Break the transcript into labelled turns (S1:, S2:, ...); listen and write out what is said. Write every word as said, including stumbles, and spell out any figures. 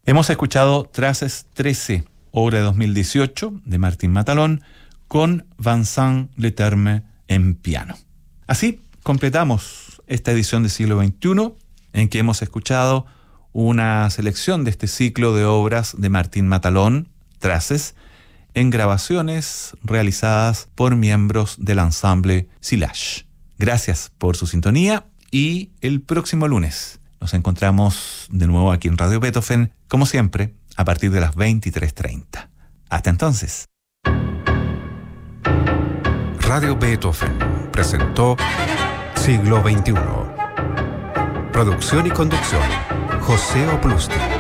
S1: Hemos escuchado Traces trece, obra de dos mil dieciocho de Martín Matalón, con Vincent Leterme en piano. Así completamos esta edición de Siglo veintiuno, en que hemos escuchado una selección de este ciclo de obras de Martín Matalón, Traces, en grabaciones realizadas por miembros del ensamble Sillage. Gracias por su sintonía y el próximo lunes nos encontramos de nuevo aquí en Radio Beethoven, como siempre, a partir de las veintitrés treinta. Hasta entonces.
S2: Radio Beethoven presentó Siglo veintiuno. Producción y conducción, José Oplusti.